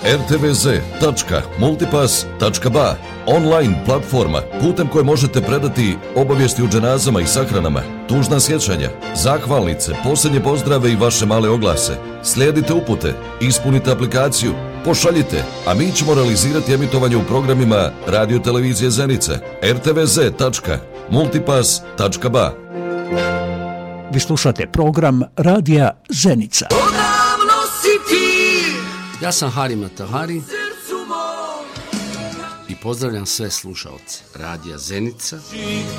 rtvz.multipass.ba, online platforma putem koje možete predati obavijesti o dženazama i sahranama, tužna sjećanja, zahvalnice, posljednje pozdrave i vaše male oglase. Slijedite upute, ispunite aplikaciju, pošaljite, a mi ćemo realizirati emitovanje u programima Radio Televizije Zenica, rtvz.multipass.ba. Vi slušate program Radija Zenica. Ja sam Hari Matahari i pozdravljam sve slušaoce Radija Zenica